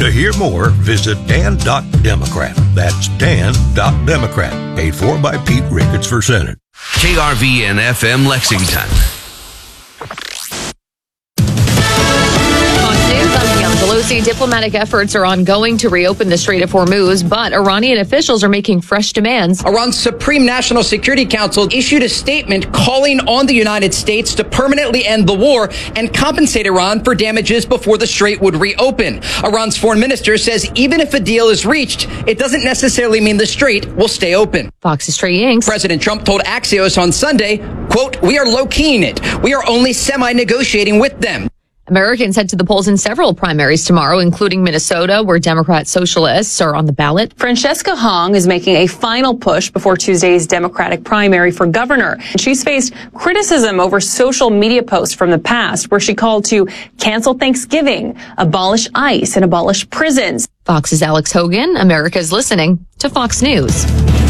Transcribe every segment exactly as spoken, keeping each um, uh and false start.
To hear more, visit dan dot democrat. That's dan dot democrat. Paid for by Pete Ricketts for Senate. K R V N F M Lexington. Pelosi, diplomatic efforts are ongoing to reopen the Strait of Hormuz, but Iranian officials are making fresh demands. Iran's Supreme National Security Council issued a statement calling on the United States to permanently end the war and compensate Iran for damages before the Strait would reopen. Iran's foreign minister says even if a deal is reached, it doesn't necessarily mean the Strait will stay open. Fox's Trey Yanks. President Trump told Axios on Sunday, quote, "We are low-keying it. We are only semi-negotiating with them." Americans head to the polls in several primaries tomorrow, including Minnesota, where Democrat socialists are on the ballot. Francesca Hong is making a final push before Tuesday's Democratic primary for governor. She's faced criticism over social media posts from the past, where she called to cancel Thanksgiving, abolish ICE, and abolish prisons. Fox's Alex Hogan. America's listening to Fox News.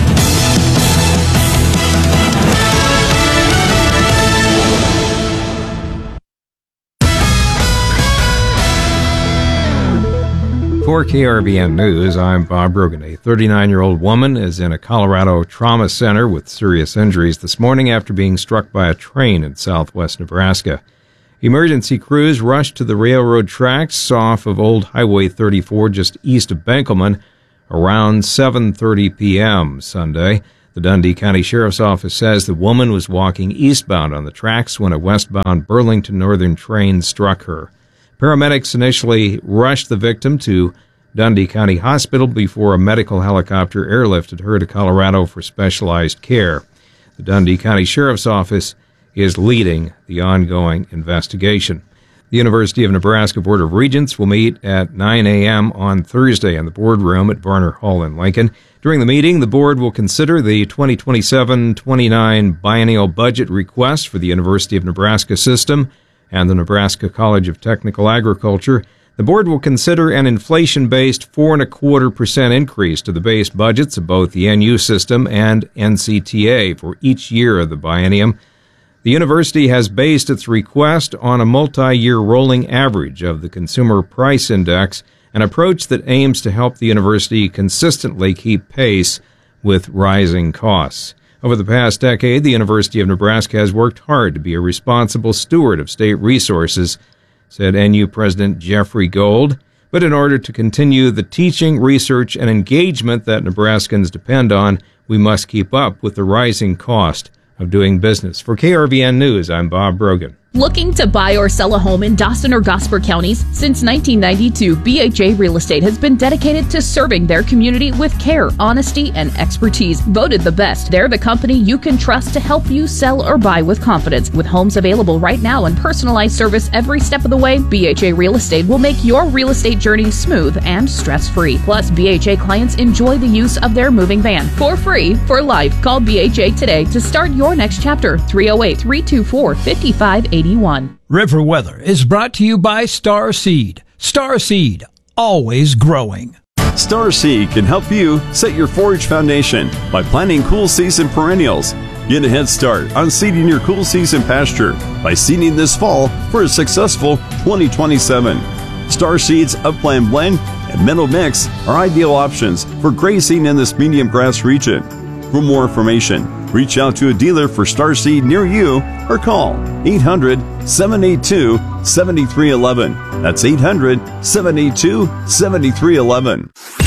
For K R V N News, I'm Bob Brogan. A thirty-nine-year-old woman is in a Colorado trauma center with serious injuries this morning after being struck by a train in southwest Nebraska. Emergency crews rushed to the railroad tracks off of Old Highway thirty-four just east of Benkelman around seven thirty p.m. Sunday. The Dundee County Sheriff's Office says the woman was walking eastbound on the tracks when a westbound Burlington Northern train struck her. Paramedics initially rushed the victim to Dundee County Hospital before a medical helicopter airlifted her to Colorado for specialized care. The Dundee County Sheriff's Office is leading the ongoing investigation. The University of Nebraska Board of Regents will meet at nine a.m. on Thursday in the boardroom at Varner Hall in Lincoln. During the meeting, the board will consider the twenty twenty-seven twenty-nine biennial budget request for the University of Nebraska system and the Nebraska College of Technical Agriculture. The board will consider an inflation-based four and a quarter percent increase to the base budgets of both the N U system and N C T A for each year of the biennium. The university has based its request on a multi-year rolling average of the Consumer Price Index, an approach that aims to help the university consistently keep pace with rising costs. Over the past decade, the University of Nebraska has worked hard to be a responsible steward of state resources, said N U President Jeffrey Gold. But in order to continue the teaching, research, and engagement that Nebraskans depend on, we must keep up with the rising cost of doing business. For K R V N News, I'm Bob Brogan. Looking to buy or sell a home in Dawson or Gosper counties? Since nineteen ninety-two, B H A Real Estate has been dedicated to serving their community with care, honesty, and expertise. Voted the best, they're the company you can trust to help you sell or buy with confidence. With homes available right now and personalized service every step of the way, B H A Real Estate will make your real estate journey smooth and stress-free. Plus, B H A clients enjoy the use of their moving van for free for life. Call B H A today to start your next chapter. three oh eight, three two four, five five eight one. River Weather is brought to you by Star Seed. Star Seed, always growing. Star Seed can help you set your forage foundation by planting cool season perennials. Get a head start on seeding your cool season pasture by seeding this fall for a successful twenty twenty-seven. Star Seed's Upland Blend and Meadow Mix are ideal options for grazing in this medium grass region. For more information, reach out to a dealer for Star Seed near you or call eight hundred, seven eight two, seven three one one. That's eight hundred, seven eight two, seven three one one.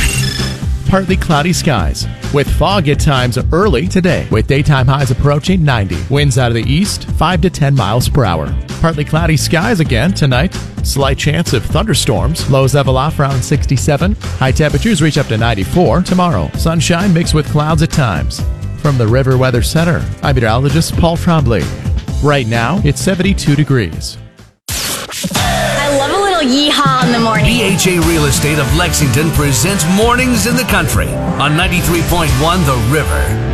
Partly cloudy skies with fog at times early today, with daytime highs approaching ninety. Winds out of the east, five to ten miles per hour. Partly cloudy skies again tonight. Slight chance of thunderstorms. Lows level off around sixty-seven. High temperatures reach up to ninety-four tomorrow. Sunshine mixed with clouds at times. From the River Weather Center, I'm meteorologist Paul Trombley. Right now, it's seventy-two degrees. I love a little yeehaw in the morning. B H A Real Estate of Lexington presents Mornings in the Country on ninety-three point one The River.